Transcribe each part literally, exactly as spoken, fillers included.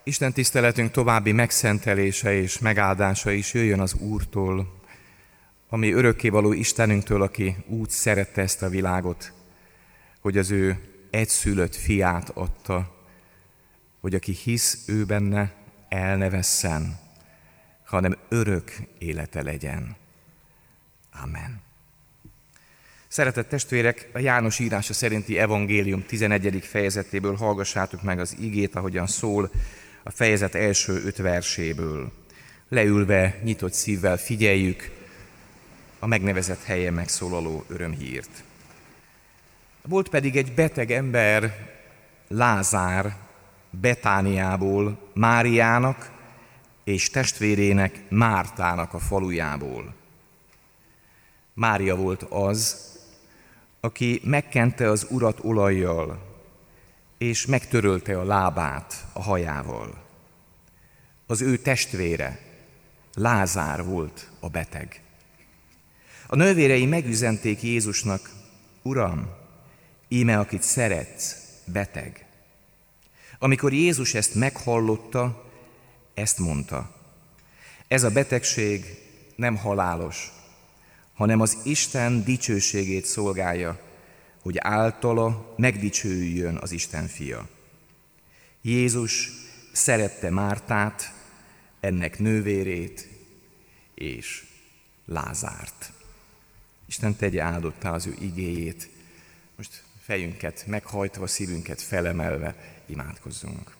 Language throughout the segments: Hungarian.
Isten tiszteletünk további megszentelése és megáldása is jöjjön az Úrtól, ami örökkévaló Istenünktől, aki úgy szerette ezt a világot, hogy az ő egyszülött fiát adta, hogy aki hisz ő benne, el ne vesszen, hanem örök élete legyen. Amen. Szeretett testvérek, a János írása szerinti evangélium tizenegyedik fejezetéből hallgassátok meg az igét, ahogyan szól a fejezet első öt verséből. Leülve, nyitott szívvel figyeljük a megnevezett helyen megszólaló örömhírt. Volt pedig egy beteg ember, Lázár, Betániából, Máriának és testvérének, Mártának a falujából. Mária volt az, aki megkente az Urat olajjal, és megtörölte a lábát a hajával. Az ő testvére, Lázár volt a beteg. A nővérei megüzenték Jézusnak: Uram, íme akit szeretsz, beteg. Amikor Jézus ezt meghallotta, ezt mondta: ez a betegség nem halálos, hanem az Isten dicsőségét szolgálja, hogy általa megdicsőüljön az Isten fia. Jézus szerette Mártát, ennek nővérét és Lázárt. Isten tegye áldottá az ő igéjét. Most fejünket meghajtva, szívünket felemelve imádkozzunk.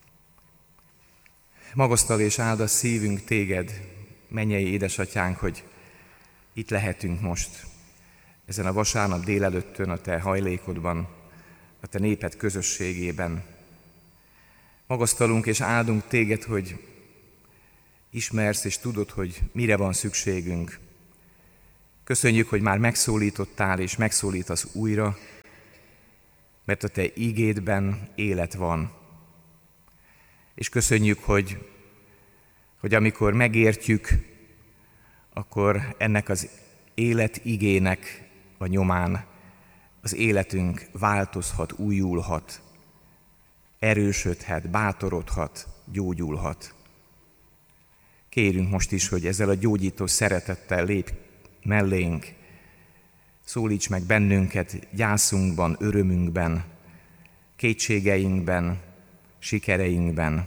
Magasztal és áldasz szívünk téged, mennyei édesatyánk, hogy itt lehetünk most, ezen a vasárnap délelőttön, a te hajlékodban, a te néped közösségében. Magasztalunk és áldunk téged, hogy ismersz és tudod, hogy mire van szükségünk. Köszönjük, hogy már megszólítottál és megszólítasz újra, mert a te ígédben élet van. És köszönjük, hogy, hogy amikor megértjük, akkor ennek az élet igének a nyomán az életünk változhat, újulhat, erősödhet, bátorodhat, gyógyulhat. Kérünk most is, hogy ezzel a gyógyító szeretettel lép mellénk, szólíts meg bennünket gyászunkban, örömünkben, kétségeinkben, sikereinkben,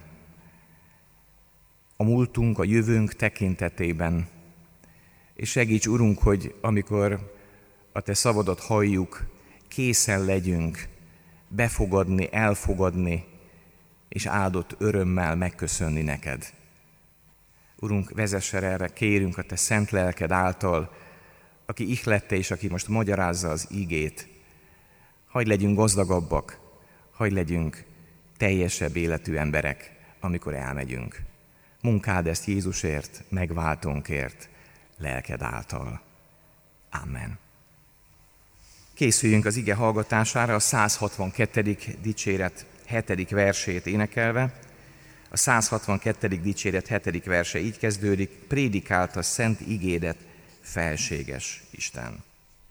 a múltunk, a jövőnk tekintetében, és segíts, Urunk, hogy amikor a te szavadat halljuk, készen legyünk befogadni, elfogadni, és áldott örömmel megköszönni neked. Urunk, vezess el erre, kérünk a te szent lelked által, aki ihlette és aki most magyarázza az ígét. Hadd legyünk gazdagabbak, hadd legyünk teljesebb életű emberek, amikor elmegyünk. Munkáld ezt Jézusért, megváltónkért, lelked által. Amen. Készüljünk az ige hallgatására a száz hatvankettedik dicséret hetedik versét énekelve. A száz hatvankettedik dicséret hetedik verse így kezdődik: prédikált a szent igédet, felséges Isten.